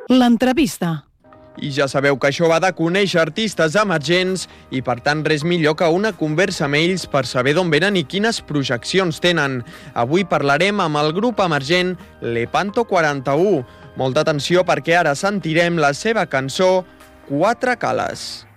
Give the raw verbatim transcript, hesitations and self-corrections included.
L'entrevista. I ja sabeu que això va de conèixer artistes emergents i, per tant, res millor que una conversa amb ells per saber d'on venen i quines projeccions tenen. Avui parlarem amb el grup emergent Lepanto quaranta-u. Molta atenció perquè ara sentirem la seva cançó Quatre cales.